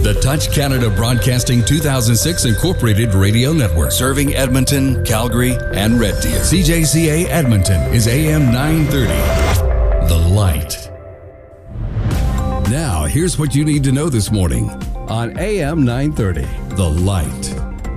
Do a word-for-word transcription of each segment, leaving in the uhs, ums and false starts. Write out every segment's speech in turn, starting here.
The Touch Canada Broadcasting two thousand six Incorporated Radio Network, serving Edmonton, Calgary, and Red Deer. C J C A Edmonton is A M nine thirty. The Light. Now, here's what you need to know this morning on A M nine thirty. The Light.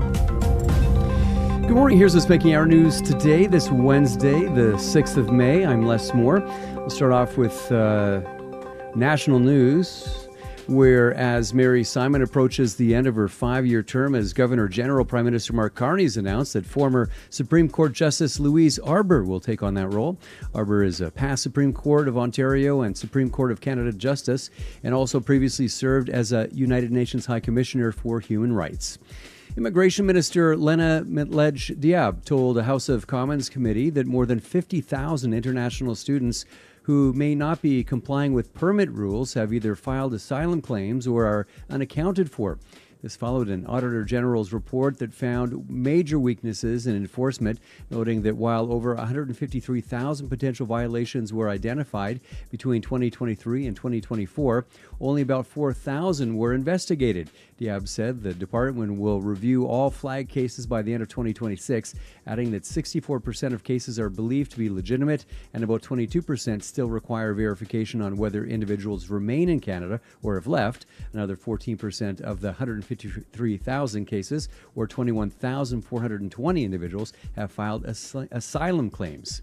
Good morning. Here's what's making our news today, this Wednesday, the sixth of May. I'm Les Moore. We'll start off with uh, national news. Whereas Mary Simon approaches the end of her five-year term as Governor General, Prime Minister Mark Carney has announced that former Supreme Court Justice Louise Arbour will take on that role. Arbour is a past Supreme Court of Ontario and Supreme Court of Canada Justice, and also previously served as a United Nations High Commissioner for Human Rights. Immigration Minister Lena Mitlej Diab told a House of Commons committee that more than fifty thousand international students who may not be complying with permit rules have either filed asylum claims or are unaccounted for. This followed an Auditor General's report that found major weaknesses in enforcement, noting that while over one hundred fifty-three thousand potential violations were identified between twenty twenty-three and twenty twenty-four, only about four thousand were investigated. Diab said the department will review all flag cases by the end of twenty twenty-six, adding that sixty-four percent of cases are believed to be legitimate and about twenty-two percent still require verification on whether individuals remain in Canada or have left. Another fourteen percent of the one hundred fifty-three thousand cases, or twenty-one thousand four hundred twenty individuals, have filed as- asylum claims.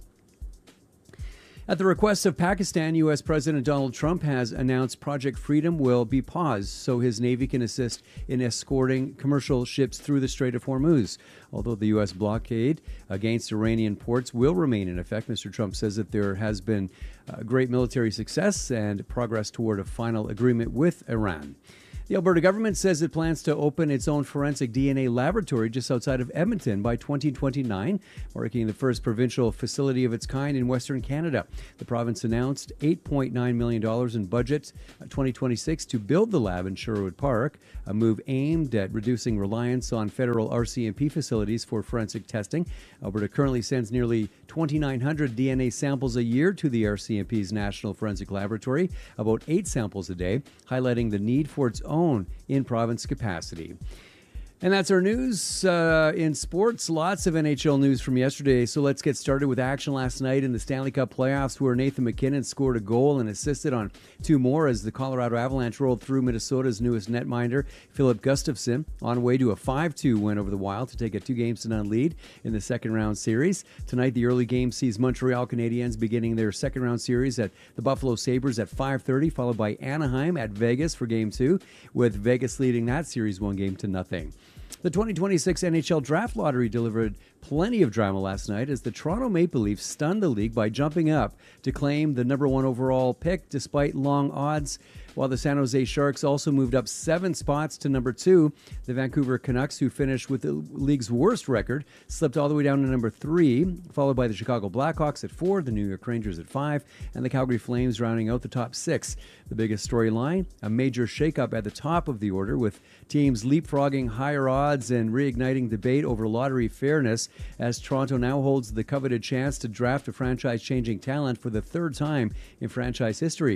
At the request of Pakistan, U S President Donald Trump has announced Project Freedom will be paused so his Navy can assist in escorting commercial ships through the Strait of Hormuz. Although the U S blockade against Iranian ports will remain in effect, Mister Trump says that there has been uh, great military success and progress toward a final agreement with Iran. The Alberta government says it plans to open its own forensic D N A laboratory just outside of Edmonton by twenty twenty-nine, marking the first provincial facility of its kind in Western Canada. The province announced eight point nine million dollars in budget twenty twenty-six to build the lab in Sherwood Park, a move aimed at reducing reliance on federal R C M P facilities for forensic testing. Alberta currently sends nearly twenty-nine hundred D N A samples a year to the R C M P's National Forensic Laboratory, about eight samples a day, highlighting the need for its own in-province capacity. And that's our news. Uh, in sports, lots of N H L news from yesterday. So let's get started with action last night in the Stanley Cup playoffs, where Nathan MacKinnon scored a goal and assisted on two more as the Colorado Avalanche rolled through Minnesota's newest netminder, Philip Gustafsson, on way to a five two win over the Wild to take a two games to none lead in the second round series. Tonight, the early game sees Montreal Canadiens beginning their second round series at the Buffalo Sabres at five thirty, followed by Anaheim at Vegas for game two, with Vegas leading that series one game to nothing. The twenty twenty-six N H L Draft Lottery delivered plenty of drama last night as the Toronto Maple Leafs stunned the league by jumping up to claim the number one overall pick despite long odds, while the San Jose Sharks also moved up seven spots to number two. The Vancouver Canucks, who finished with the league's worst record, slipped all the way down to number three, followed by the Chicago Blackhawks at four, the New York Rangers at five, and the Calgary Flames rounding out the top six. The biggest storyline, a major shakeup at the top of the order, with teams leapfrogging higher odds and reigniting debate over lottery fairness, as Toronto now holds the coveted chance to draft a franchise-changing talent for the third time in franchise history.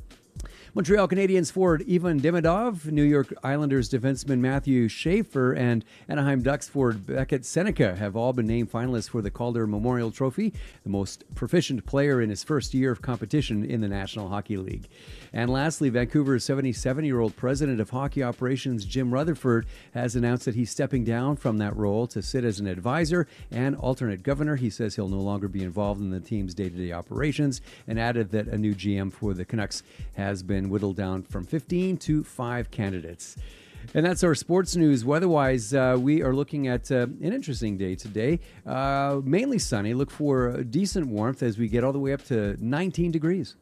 Montreal Canadiens forward Ivan Demidov, New York Islanders defenseman Matthew Schaefer, and Anaheim Ducks forward Beckett Seneca have all been named finalists for the Calder Memorial Trophy, the most proficient player in his first year of competition in the National Hockey League. And lastly, Vancouver's seventy-seven-year-old president of hockey operations, Jim Rutherford, has announced that he's stepping down from that role to sit as an advisor and alternate governor. He says he'll no longer be involved in the team's day-to-day operations, and added that a new G M for the Canucks has been whittled down from fifteen to five candidates. And that's our sports news. Weather-wise, uh, we are looking at uh, an interesting day today. Uh, mainly sunny. Look for decent warmth as we get all the way up to nineteen degrees.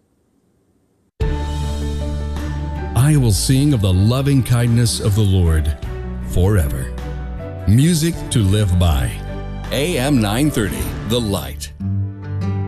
I will sing of the loving kindness of the Lord forever. Music to live by. A M nine thirty, The Light.